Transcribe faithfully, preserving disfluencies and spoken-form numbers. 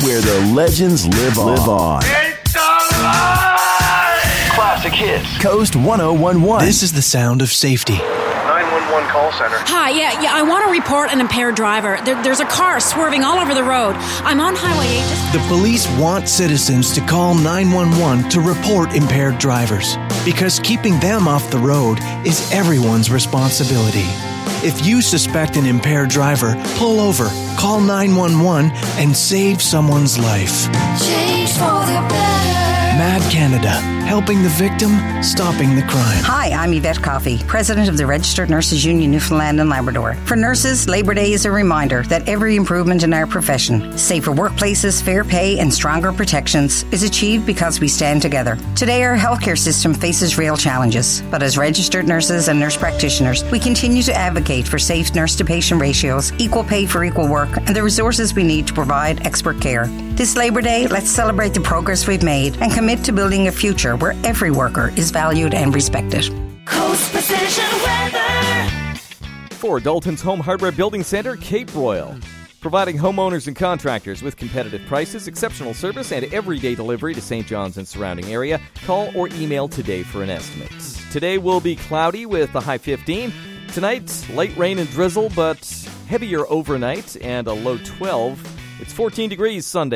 where the legends live on. Live on. It's alive! Classic hits. Coast one oh one one. This is the sound of safety. nine one one call center. Hi, yeah, yeah, I want to report an impaired driver. There, there's a car swerving all over the road. I'm on Highway eight. Just... The police want citizens to call nine one one to report impaired drivers, because keeping them off the road is everyone's responsibility. If you suspect an impaired driver, pull over, call nine one one, and save someone's life. Change for the better. Mad Canada, helping the victim, stopping the crime. Hi, I'm Yvette Coffey, President of the Registered Nurses Union Newfoundland and Labrador. For nurses, Labour Day is a reminder that every improvement in our profession, safer workplaces, fair pay and stronger protections, is achieved because we stand together. Today our healthcare system faces real challenges, but as registered nurses and nurse practitioners, we continue to advocate for safe nurse-to-patient ratios, equal pay for equal work, and the resources we need to provide expert care. This Labour Day, let's celebrate the progress we've made and commit to building a future where every worker is valued and respected. Coast Precision Weather. For Dalton's Home Hardware Building Center, Cape Royal. Providing homeowners and contractors with competitive prices, exceptional service, and everyday delivery to Saint John's and surrounding area. Call or email today for an estimate. Today will be cloudy with a high fifteen. Tonight, light rain and drizzle, but heavier overnight and a low twelve. It's fourteen degrees Sunday.